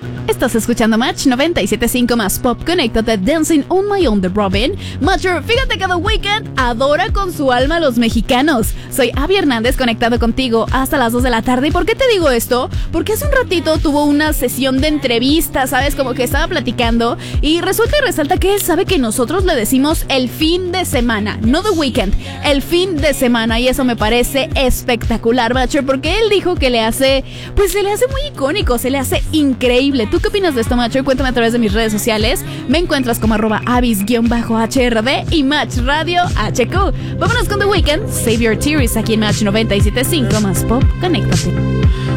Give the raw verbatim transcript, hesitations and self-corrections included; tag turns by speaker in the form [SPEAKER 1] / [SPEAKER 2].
[SPEAKER 1] Estás escuchando Match noventa y siete punto cinco más Pop. Conéctate, Dancing on My Own de Robin. Matcher, fíjate que The Weeknd adora con su alma a los mexicanos. Soy Abby Hernández, conectado contigo hasta las dos de la tarde. ¿Y por qué te digo esto? Porque hace un ratito tuvo una sesión de entrevistas, ¿sabes? Como que estaba platicando y resulta y resalta que él sabe que nosotros le decimos el fin de semana, no The Weeknd, el fin de semana, y eso me parece espectacular, Matcher, porque él dijo que le hace, pues se le hace muy icónico, se le hace increíble. ¿Tú qué opinas de esto, Matcher? Cuéntame a través de mis redes sociales. Me encuentras como arroba avis-H R D y Match Radio H Q. Vámonos con The Weeknd, Save Your Tears, aquí en Match noventa y siete punto cinco más Pop. Conéctate.